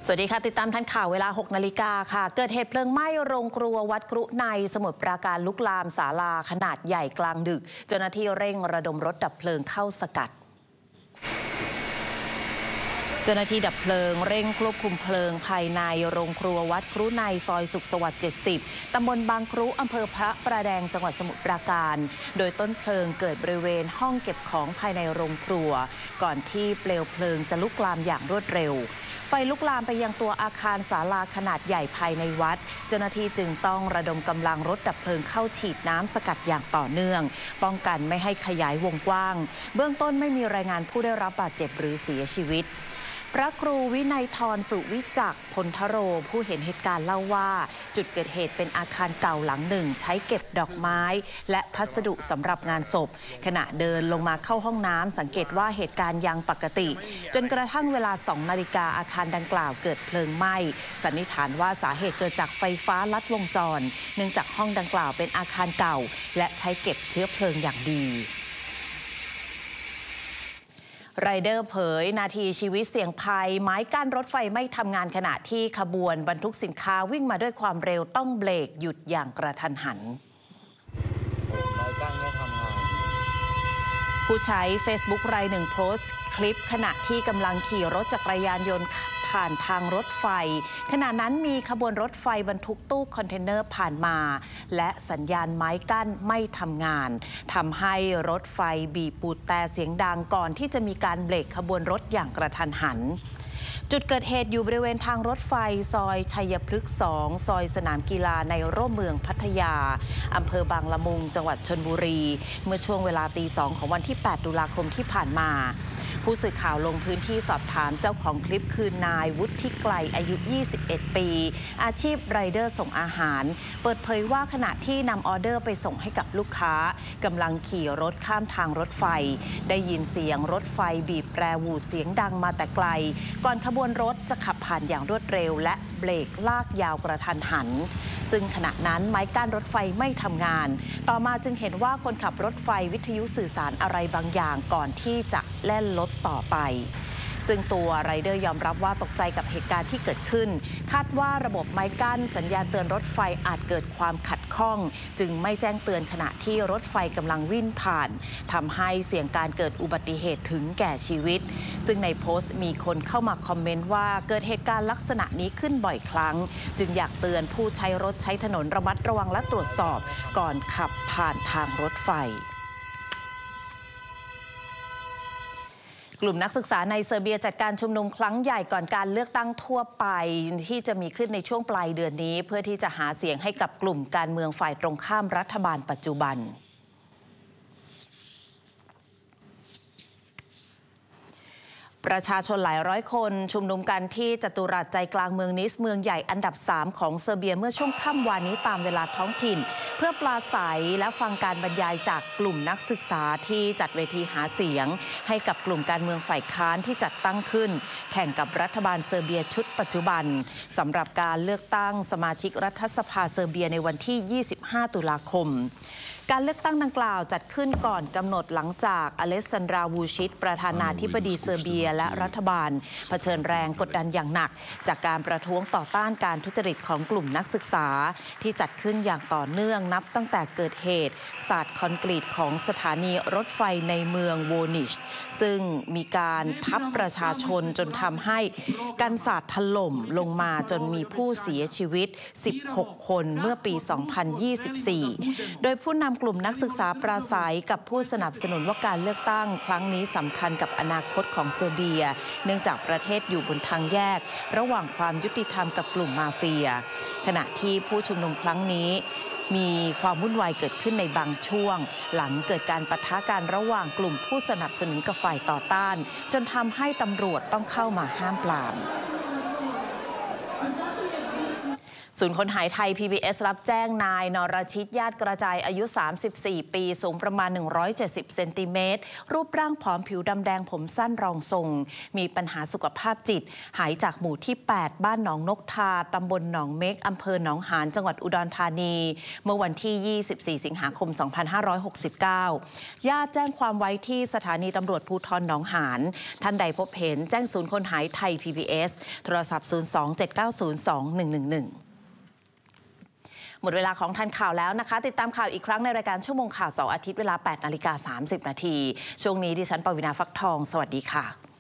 สวัสดีค่ะติดตามทันข่าวเวลา 6 นาฬิกาค่ะเกิดเหตุเพลิงไหม้โรงครัววัดครุในสมุทรปราการลุกลามศาลาขนาดใหญ่กลางดึกเจ้าหน้าที่เร่งระดมรถดับเพลิงเข้าสกัดเจ้าหน้าที่ดับเพลิงเร่งควบคุมเพลิงภายในโรงครัววัดครุในซอยสุขสวัสดิ์70ตำบลบางครุอำเภอพระประแดงจังหวัดสมุทรปราการโดยต้นเพลิงเกิดบริเวณห้องเก็บของภายในโรงครัวก่อนที่เปลวเพลิงจะลุกลามอย่างรวดเร็วไฟลุกลามไปยังตัวอาคารศาลาขนาดใหญ่ภายในวัดเจ้าหน้าที่จึงต้องระดมกำลังรถดับเพลิงเข้าฉีดน้ำสกัดอย่างต่อเนื่องป้องกันไม่ให้ขยายวงกว้างเบื้องต้นไม่มีรายงานผู้ได้รับบาดเจ็บหรือเสียชีวิตพระครูวินัยธรสุวิจักรพลทโรผู้เห็นเหตุการณ์เล่าว่าจุดเกิดเหตุเป็นอาคารเก่าหลังหนึ่งใช้เก็บดอกไม้และพัสดุสำหรับงานศพขณะเดินลงมาเข้าห้องน้ำสังเกตว่าเหตุการณ์ยังปกติจนกระทั่งเวลา 2 นาฬิกาอาคารดังกล่าวเกิดเพลิงไหม้สันนิษฐานว่าสาเหตุเกิดจากไฟฟ้าลัดวงจรเนื่องจากห้องดังกล่าวเป็นอาคารเก่าและใช้เก็บเชื้อเพลิงอย่างดีไรเดอร์เผยนาทีชีวิตเสี่ยงภัยไม้กั้นรถไฟไม่ทำงานขณะที่ขบวนบรรทุกสินค้าวิ่งมาด้วยความเร็วต้องเบรกหยุดอย่างกระทันหันไม้กั้นไม่ทำงานผู้ใช้ Facebook รายหนึ่งโพสต์คลิปขณะที่กำลังขี่รถจักรยานยนต์ผ่านทางรถไฟขณะนั้นมีขบวนรถไฟบรรทุกตู้คอนเทนเนอร์ผ่านมาและสัญญาณไม้กั้นไม่ทำงานทำให้รถไฟบีบปูดแต่เสียงดังก่อนที่จะมีการเบรกขบวนรถอย่างกระทันหันจุดเกิดเหตุอยู่บริเวณทางรถไฟซอยชัยพฤกษ์2ซอยสนามกีฬาในร่มเมืองพัทยาอำเภอบางละมุงจังหวัดชลบุรีเมื่อช่วงเวลาตี 2ของวันที่ 8 ตุลาคมที่ผ่านมาผู้สื่อข่าวลงพื้นที่สอบถามเจ้าของคลิปคือนายวุฒิไกลอายุ 21 ปีอาชีพไรเดอร์ส่งอาหารเปิดเผยว่าขณะที่นำออเดอร์ไปส่งให้กับลูกค้ากำลังขี่รถข้ามทางรถไฟได้ยินเสียงรถไฟบีบแตรหวูดเสียงดังมาแต่ไกลก่อนขบวนรถจะขับผ่านอย่างรวดเร็วและเบรกลากยาวกระทันหันซึ่งขณะนั้นไม้กั้นรถไฟไม่ทำงานต่อมาจึงเห็นว่าคนขับรถไฟวิทยุสื่อสารอะไรบางอย่างก่อนที่จะแล่นรถต่อไปซึ่งตัวไรเดอร์ยอมรับว่าตกใจกับเหตุการณ์ที่เกิดขึ้นคาดว่าระบบไม้กั้นสัญญาณเตือนรถไฟอาจเกิดความขัดข้องจึงไม่แจ้งเตือนขณะที่รถไฟกำลังวิ่งผ่านทำให้เสี่ยงการเกิดอุบัติเหตุถึงแก่ชีวิตซึ่งในโพสต์มีคนเข้ามาคอมเมนต์ว่าเกิดเหตุการณ์ลักษณะนี้ขึ้นบ่อยครั้งจึงอยากเตือนผู้ใช้รถใช้ถนนระมัดระวังและตรวจสอบก่อนขับผ่านทางรถไฟกลุ่มนักศึกษาในเซอร์เบียจัดการชุมนุมครั้งใหญ่ก่อนการเลือกตั้งทั่วไปที่จะมีขึ้นในช่วงปลายเดือนนี้เพื่อที่จะหาเสียงให้กับกลุ่มการเมืองฝ่ายตรงข้ามรัฐบาลปัจจุบันประชาชนหลายร้อยคนชุมนุมกันที่จัตุรัสใจกลางเมืองนิสเมืองใหญ่อันดับ 3 ของเซอร์เบียเมื่อช่วงค่ำวานนี้ตามเวลาท้องถิ่นเพื่อปราศัยและฟังการบรรยายจากกลุ่มนักศึกษาที่จัดเวทีหาเสียงให้กับกลุ่มการเมืองฝ่ายค้านที่จัดตั้งขึ้นแข่งกับรัฐบาลเซอร์เบียชุดปัจจุบันสำหรับการเลือกตั้งสมาชิกรัฐสภาเซอร์เบียในวันที่ 25 ตุลาคมการเลือกตั้งดังกล่าวจัดขึ้นก่อนกำหนดหลังจากอเลสซานดรา วูชิชประธานาธิบดีเซอร์เบียและรัฐบาลเผชิญแรงกดดันอย่างหนักจากการประท้วงต่อต้านการทุจริตของกลุ่มนักศึกษาที่จัดขึ้นอย่างต่อเนื่องนับตั้งแต่เกิดเหตุสาดคอนกรีตของสถานีรถไฟในเมืองโวนิชซึ่งมีการทับประชาชนจนทำให้กันศาสตร์ถล่มลงมาจนมีผู้เสียชีวิต16คนเมื่อปี 2024 โดยผู้นำกลุ่มนักศึกษาปราศัยกับผู้สนับสนุนว่าการเลือกตั้งครั้งนี้สำคัญกับอนาคตของเซอร์เบียเนื่องจากประเทศอยู่บนทางแยกระหว่างความยุติธรรมกับกลุ่มมาเฟียขณะที่ผู้ชุมนุมครั้งนี้มีความวุ่นวายเกิดขึ้นในบางช่วงหลังเกิดการปะทะกันระหว่างกลุ่มผู้สนับสนุนกับฝ่ายต่อต้านจนทำให้ตำรวจต้องเข้ามาห้ามปรามศูนย์คนหายไทย PBS รับแจ้งนายนรชิตญาติกระจายอายุ 34 ปีสูงประมาณ 170 เซนติเมตรรูปร่างผอมผิวดำแดงผมสั้นรองทรงมีปัญหาสุขภาพจิตหายจากหมู่ที่ 8 บ้านหนองนกทาตำบลหนองเม็กอำเภอหนองหานจังหวัดอุดรธานีเมื่อวันที่ 24 สิงหาคม 2569 ญาติแจ้งความไว้ที่สถานีตำรวจภูธรหนองหานท่านใดพบเห็นแจ้งศูนย์คนหายไทย PBS โทรศัพท์ 02-790-2111หมดเวลาของทันข่าวแล้วนะคะติดตามข่าวอีกครั้งในรายการชั่วโมงข่าวเสาร์อาทิตย์เวลา 8:30 น.ช่วงนี้ดิฉันปวีณา ฟักทองสวัสดีค่ะ